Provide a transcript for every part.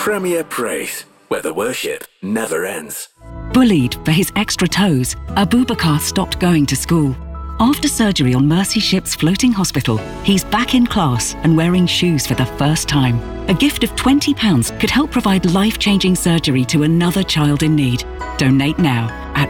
Premier Praise, where the worship never ends. Bullied for his extra toes, Abubakar stopped going to school. After surgery on Mercy Ship's floating hospital, he's back in class and wearing shoes for the first time. A gift of £20 could help provide life-changing surgery to another child in need. Donate now at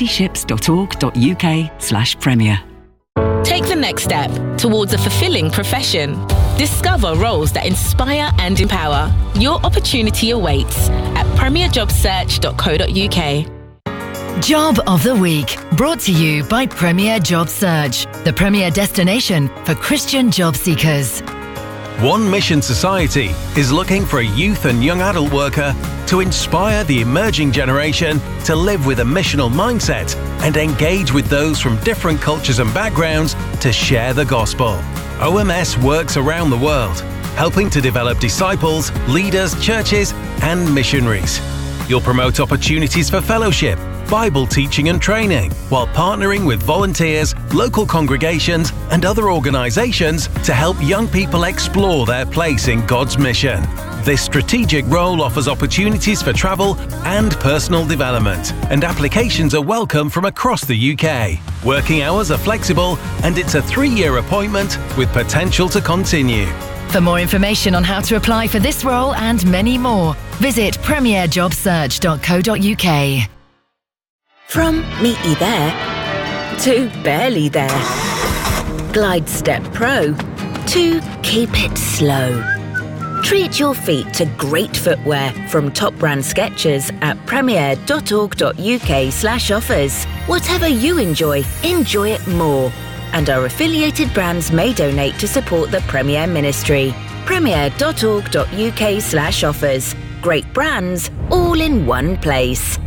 mercyships.org.uk/premier. Take the next step towards a fulfilling profession. Discover roles that inspire and empower. Your opportunity awaits at premierjobsearch.co.uk. Job of the Week, brought to you by Premier Job Search, the premier destination for Christian job seekers. One Mission Society is looking for a youth and young adult worker to inspire the emerging generation to live with a missional mindset and engage with those from different cultures and backgrounds to share the gospel. OMS works around the world, helping to develop disciples, leaders, churches, and missionaries. You'll promote opportunities for fellowship, Bible teaching and training, while partnering with volunteers, local congregations, and other organisations to help young people explore their place in God's mission. This strategic role offers opportunities for travel and personal development, and applications are welcome from across the UK. Working hours are flexible, and it's a 3-year appointment with potential to continue. For more information on how to apply for this role and many more, visit premierjobsearch.co.uk. From neatly there to barely there. Glide Step Pro to keep it slow. Treat your feet to great footwear from top brand Skechers at premier.org.uk/offers. Whatever you enjoy it more. And our affiliated brands may donate to support the Premier Ministry. premier.org.uk/offers. Great brands, all in one place.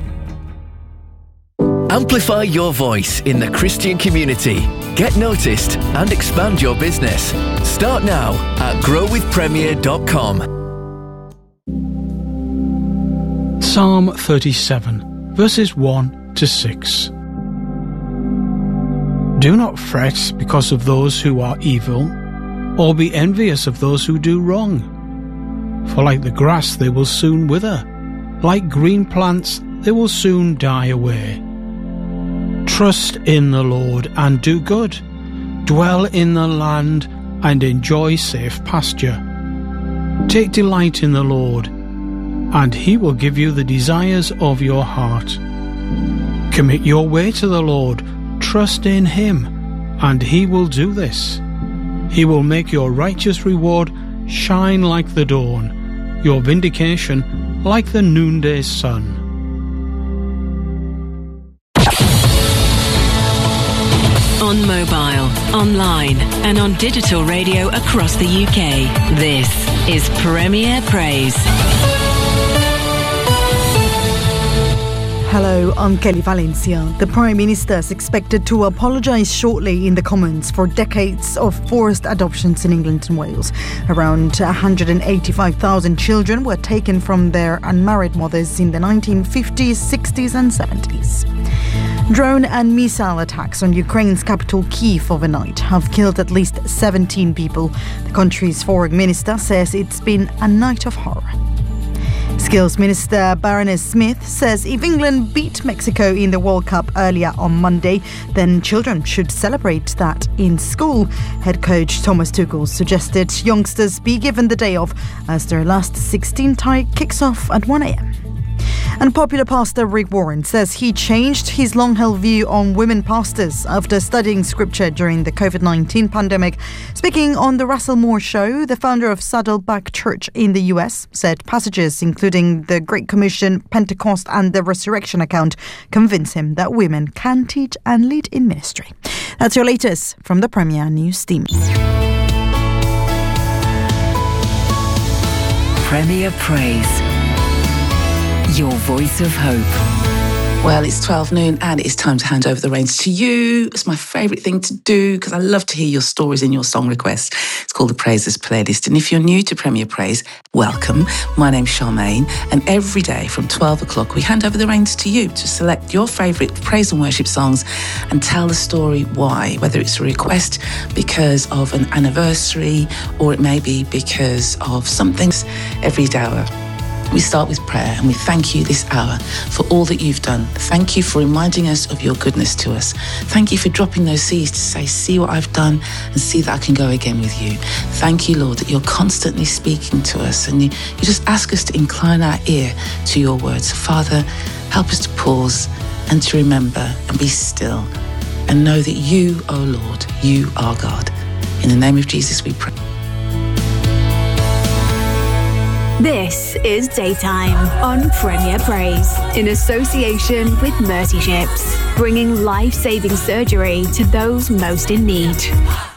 Amplify your voice in the Christian community. Get noticed and expand your business. Start now at growwithpremier.com. Psalm 37, verses 1 to 6. Do not fret because of those who are evil, or be envious of those who do wrong. For like the grass they will soon wither, like green plants they will soon die away. Trust in the Lord and do good. Dwell in the land and enjoy safe pasture. Take delight in the Lord, and He will give you the desires of your heart. Commit your way to the Lord. Trust in Him, and He will do this. He will make your righteous reward shine like the dawn, your vindication like the noonday sun. On mobile, online, and on digital radio across the UK. This is Premier Praise. Hello, I'm Kelly Valencia. The Prime Minister is expected to apologise shortly in the Commons for decades of forced adoptions in England and Wales. Around 185,000 children were taken from their unmarried mothers in the 1950s, 60s and 70s. Drone and missile attacks on Ukraine's capital Kyiv overnight have killed at least 17 people. The country's foreign minister says it's been a night of horror. Skills Minister Baroness Smith says if England beat Mexico in the World Cup earlier on Monday, then children should celebrate that in school. Head coach Thomas Tuchel suggested youngsters be given the day off as their last 16 tie kicks off at 1 a.m. And popular pastor Rick Warren says he changed his long-held view on women pastors after studying scripture during the COVID-19 pandemic. Speaking on the Russell Moore Show, the founder of Saddleback Church in the US said passages including the Great Commission, Pentecost and the Resurrection account convince him that women can teach and lead in ministry. That's your latest from the Premier News team. Premier Praise. Your voice of hope. Well, it's 12 noon and it's time to hand over the reins to you. It's my favourite thing to do because I love to hear your stories and your song requests. It's called the Praises Playlist. And if you're new to Premier Praise, welcome. My name's Charmaine, and every day from 12 o'clock we hand over the reins to you to select your favourite praise and worship songs and tell the story why, whether it's a request because of an anniversary or it may be because of something every hour. We start with prayer and we thank you this hour for all that you've done. Thank you for reminding us of your goodness to us. Thank you for dropping those seeds to say, see what I've done and see that I can go again with you. Thank you, Lord, that you're constantly speaking to us and you just ask us to incline our ear to your words. Father, help us to pause and to remember and be still and know that you, oh Lord, you are God. In the name of Jesus we pray. This is Daytime on Premier Praise in association with Mercy Ships, bringing life-saving surgery to those most in need.